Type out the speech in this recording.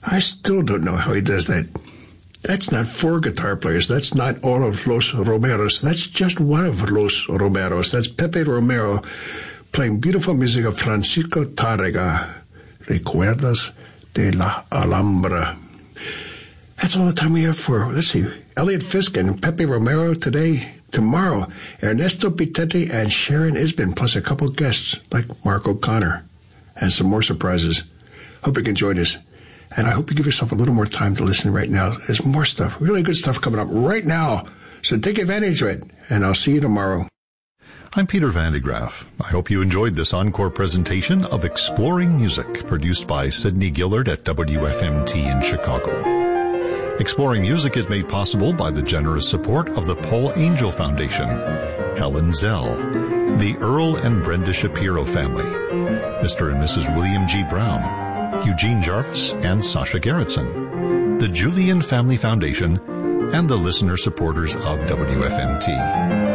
I still don't know how he does that. That's not 4 guitar players. That's not all of Los Romeros. That's just one of Los Romeros. That's Pepe Romero playing beautiful music of Francisco Tárrega, Recuerdos de la Alhambra. That's all the time we have for, let's see, Elliot Fisk and Pepe Romero today. Tomorrow, Ernesto Pitete and Sharon Isbin, plus a couple guests like Mark O'Connor, and some more surprises. Hope you can join us. And I hope you give yourself a little more time to listen right now. There's more stuff, really good stuff coming up right now. So take advantage of it, and I'll see you tomorrow. I'm Peter Van de Graaf. I hope you enjoyed this encore presentation of Exploring Music, produced by Sidney Gillard at WFMT in Chicago. Exploring Music is made possible by the generous support of the Paul Angel Foundation, Helen Zell, the Earl and Brenda Shapiro family, Mr. and Mrs. William G. Brown, Eugene Jarvis and Sasha Gerritsen, the Julian Family Foundation, and the listener supporters of WFMT.